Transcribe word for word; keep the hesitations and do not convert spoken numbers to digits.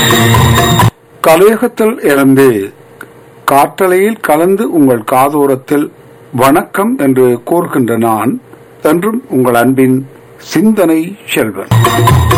கலையகத்தில் இருந்து காற்றலையில் கலந்து உங்கள் காதோரத்தில் வணக்கம் என்று கூறுகின்ற நான் என்றும் உங்கள் அன்பின் சிந்தனை செல்வன்.